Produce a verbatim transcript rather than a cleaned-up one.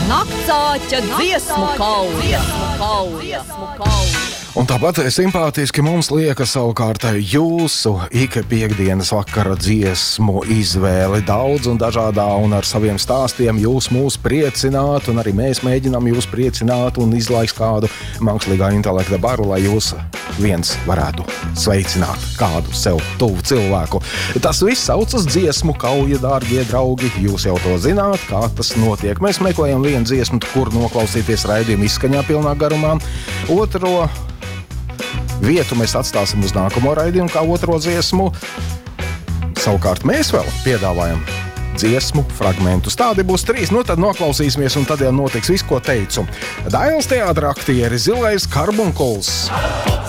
Naktsāķa dziesmu kauja. Dziesmu kauja. Un tāpat simpātiski mums liekas savukārt jūsu ik piekdienas vakara dziesmu izvēle daudz un dažādā, un ar saviem stāstiem jūs mūs priecināt, un arī mēs mēģinām jūs priecināt un izlaist kādu mākslīgā intelekta baru, lai jūs viens varētu sveicināt kādu sev tuvu cilvēku. Tas viss saucas dziesmu kauja, dārgie draugi, jūs jau to zināt, kā tas notiek. Mēs meklējam vienu dziesmu, kur noklausīties raidījumu izskaņā pilnā garumā. Otro vietu mēs atstāsim uz nākamo raidījumu kā otro dziesmu. Savukārt mēs vēl piedāvājam dziesmu fragmentus. Tādi būs trīs, nu tad noklausīsimies, un tad jau notiks viss, ko teicu. Dailes teātra aktieri Zilais Karbunkuls.